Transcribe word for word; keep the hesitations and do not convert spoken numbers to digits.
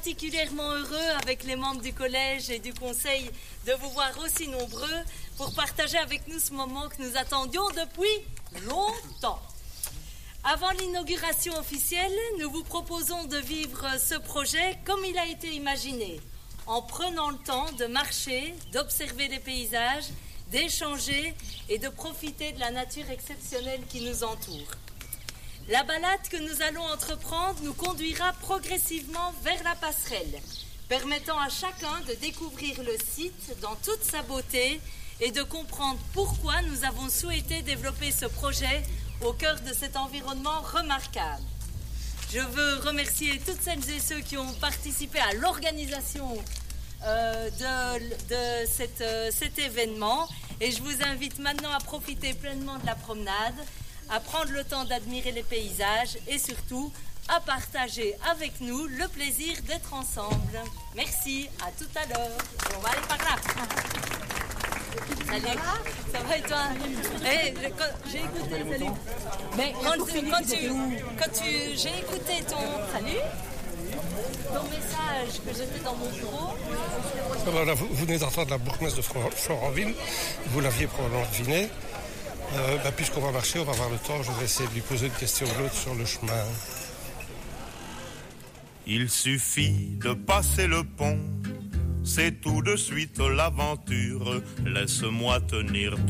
particulièrement heureux avec les membres du collège et du conseil de vous voir aussi nombreux pour partager avec nous ce moment que nous attendions depuis longtemps. Avant l'inauguration officielle, nous vous proposons de vivre ce projet comme il a été imaginé, en prenant le temps de marcher, d'observer les paysages, d'échanger et de profiter de la nature exceptionnelle qui nous entoure. La balade que nous allons entreprendre nous conduira progressivement vers la passerelle, permettant à chacun de découvrir le site dans toute sa beauté et de comprendre pourquoi nous avons souhaité développer ce projet au cœur de cet environnement remarquable. Je veux remercier toutes celles et ceux qui ont participé à l'organisation euh, de, de cette, euh, cet événement et je vous invite maintenant à profiter pleinement de la promenade, à prendre le temps d'admirer les paysages et surtout à partager avec nous le plaisir d'être ensemble. Merci, à tout à l'heure. On va aller par là. Salut, ça va et toi? Hey, j'ai écouté, salut. Mais quand, quand tu, quand tu, j'ai écouté ton, salut, ton message que j'étais dans mon bureau. Alors là, vous, vous venez d'entendre la bourgmestre de Florenville, vous l'aviez probablement deviné. Euh, bah, puisqu'on va marcher, on va avoir le temps, je vais essayer de lui poser une question ou l'autre sur le chemin. Il suffit de passer le pont, c'est tout de suite l'aventure. Laisse-moi tenir